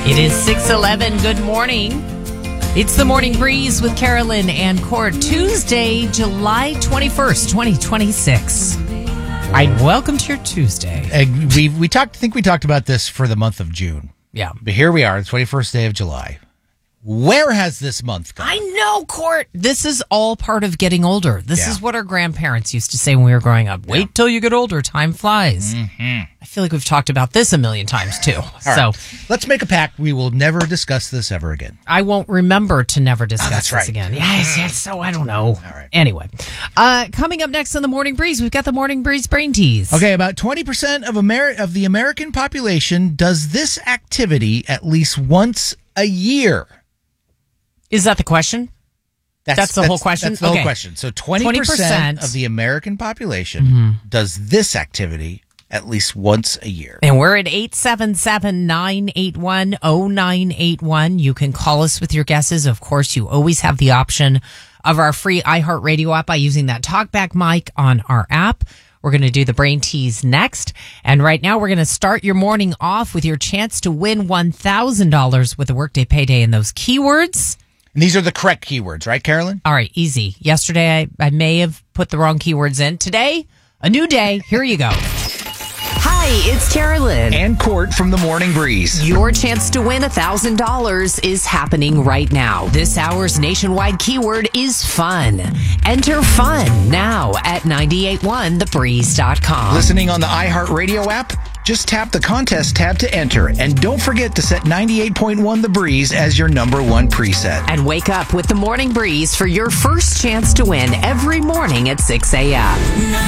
It is 6:11. Good morning. It's the Morning Breeze with Carolyn and Court. Tuesday, July 21st, 2026. Welcome to your Tuesday. We talked about this for the month of June. Yeah. But here we are, the 21st day of July. Where has this month gone? I know, Court. This is all part of getting older. This Yeah. is what our grandparents used to say when we were growing up. Wait till you get older. Time flies. Mm-hmm. I feel like we've talked about this a million times, too. All right. Let's make a pact. We will never discuss this ever again. I won't remember to never discuss that's this right. again. Yes, so I don't know. All right. Anyway, coming up next on the Morning Breeze, we've got the Morning Breeze Brain Tease. Okay, about 20% of the American population does this activity at least once a year. Is that the question? That's the whole question? That's the whole question. So 20% of the American population does this activity at least once a year. And we're at 877-981-0981. You can call us with your guesses. Of course, you always have the option of our free iHeartRadio app by using that TalkBack mic on our app. We're going to do the brain tease next. And right now, we're going to start your morning off with your chance to win $1,000 with a Workday Payday and those keywords. And these are the correct keywords, right, Carolyn? All right, easy. Yesterday, I may have put the wrong keywords in. Today, a new day. Here you go. Hi, it's Carolyn. And Court from the Morning Breeze. Your chance to win $1,000 is happening right now. This hour's nationwide keyword is fun. Enter fun now at 981thebreeze.com. Listening on the iHeartRadio app? Just tap the contest tab to enter. And don't forget to set 98.1 The Breeze as your number one preset. And wake up with the Morning Breeze for your first chance to win every morning at 6 a.m.